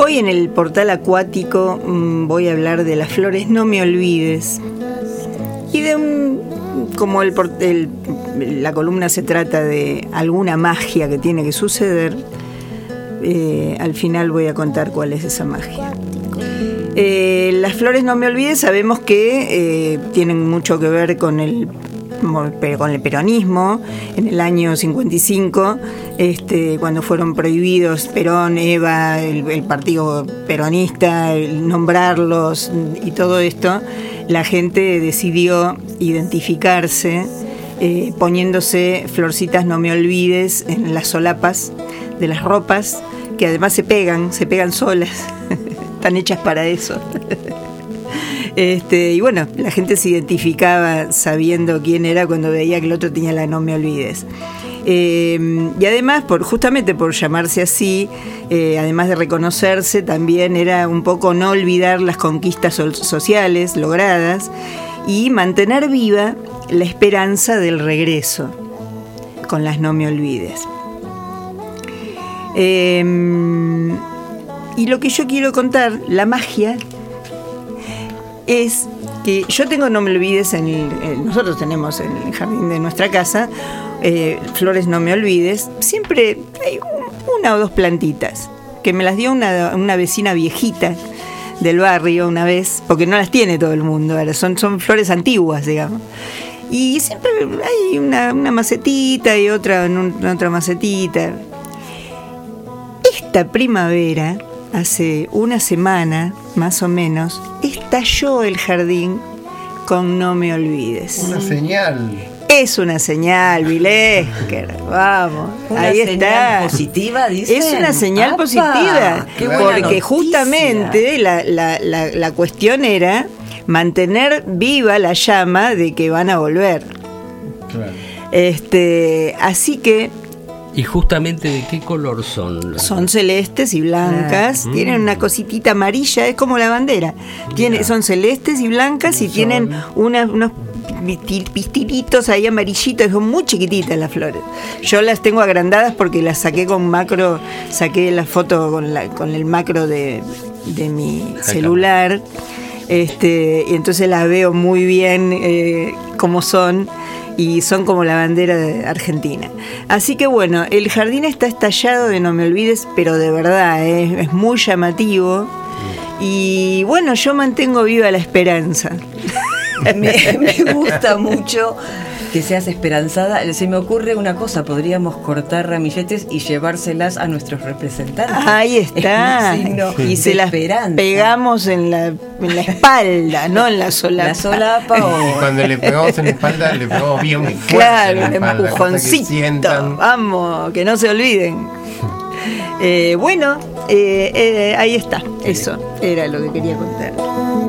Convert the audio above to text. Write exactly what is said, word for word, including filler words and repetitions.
Hoy en el portal acuático mmm, voy a hablar de las flores No Me Olvides y de un, como el, el, la columna se trata de alguna magia que tiene que suceder, eh, al final voy a contar cuál es esa magia. Eh, las flores No Me Olvides sabemos que eh, tienen mucho que ver con el con el peronismo. En el año cincuenta y cinco, este, cuando fueron prohibidos Perón, Eva, el, el partido peronista, el nombrarlos y todo esto, la gente decidió identificarse eh, poniéndose florcitas No Me Olvides en las solapas de las ropas, que además se pegan, se pegan solas, están hechas para eso. Este, y bueno, la gente se identificaba sabiendo quién era cuando veía que el otro tenía la No Me Olvides. Eh, y además, por justamente por llamarse así, eh, además de reconocerse, también era un poco no olvidar las conquistas so- sociales logradas y mantener viva la esperanza del regreso con las No Me Olvides. Eh, y lo que yo quiero contar, la magia, es que yo tengo No Me Olvides, en el, en, nosotros tenemos en el jardín de nuestra casa eh, flores No Me Olvides. Siempre hay una o dos plantitas que me las dio una, una vecina viejita del barrio una vez, porque no las tiene todo el mundo, ahora son, son flores antiguas, digamos. Y siempre hay una, una macetita y otra en un, otra macetita. Esta primavera, hace una semana, más o menos, estalló el jardín con No Me Olvides. Una señal. Es una señal, Vilesker. Vamos, una ahí señal está. Positiva, dicen. Es una señal ¡Apa! Positiva. Qué buena porque noticia. justamente la, la, la, la cuestión era mantener viva la llama de que van a volver. Claro. Este, así que ¿Y justamente de qué color son? son celestes y blancas, Ah, tienen mm. una cositita amarilla, es como la bandera. Tiene, son celestes y blancas y Son. tienen una, unos pistilitos ahí amarillitos, son muy chiquititas las flores. Yo las tengo agrandadas porque las saqué con macro, saqué la foto con, la, con el macro de, de mi celular, este, y entonces las veo muy bien eh, como son. Y son como la bandera de Argentina. Así que bueno, el jardín está estallado de No Me Olvides, pero de verdad, ¿eh? Es muy llamativo. Y bueno, yo mantengo viva la esperanza. Me, me gusta mucho que seas esperanzada. Se me ocurre una cosa, podríamos cortar ramilletes y llevárselas a nuestros representantes. Ahí está. Es un signo Y de se las esperanza. pegamos en la, en la espalda, no en la solapa. La solapa Y o... cuando le pegamos en la espalda, le pegamos bien fuerte. Claro, en un la espalda, cosa que empujoncito. sientan. Vamos, que no se olviden. Eh, bueno, eh, eh, ahí está. Eso era lo que quería contar.